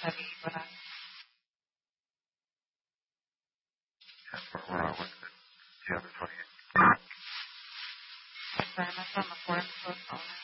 We're not with the other 28. That's on the fourth book.